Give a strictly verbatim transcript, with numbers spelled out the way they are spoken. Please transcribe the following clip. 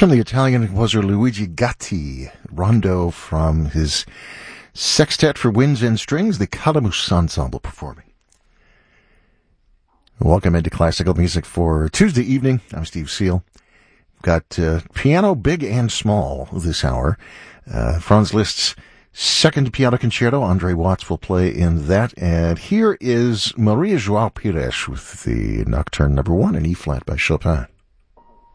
from the Italian composer Luigi Gatti, rondo from his sextet for winds and strings, the Calamus Ensemble performing. Welcome into classical music for Tuesday evening. I'm Steve Seal. Got uh, piano big and small this hour. Uh, Franz Liszt's second piano concerto. Andre Watts will play in that. And here is Maria João Pires with the Nocturne number one in E-flat by Chopin.